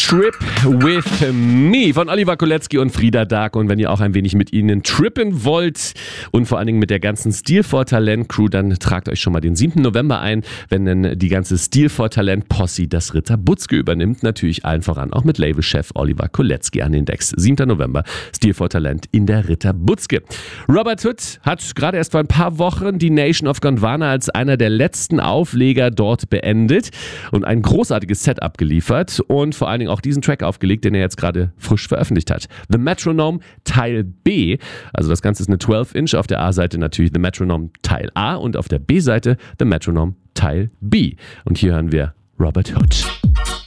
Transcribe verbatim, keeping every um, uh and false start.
Trip with Me von Oliver Kolecki und Frida Dark. Und wenn ihr auch ein wenig mit ihnen trippen wollt und vor allen Dingen mit der ganzen Stil for Talent Crew, dann tragt euch schon mal den siebten November ein, wenn dann die ganze Stil for Talent Posse das Ritter Butzke übernimmt. Natürlich allen voran auch mit Labelchef Oliver Kolecki an den Decks. siebten November, Stil for Talent in der Ritter Butzke. Robert Hood hat gerade erst vor ein paar Wochen die Nation of Gondwana als einer der letzten Aufleger dort beendet und ein großartiges Set abgeliefert und vor allen Dingen auch diesen Track aufgelegt, den er jetzt gerade frisch veröffentlicht hat. The Metronome Teil B, also das Ganze ist eine zwölf Inch, auf der A-Seite natürlich The Metronome Teil A und auf der B-Seite The Metronome Teil B. Und hier hören wir Robert Hood.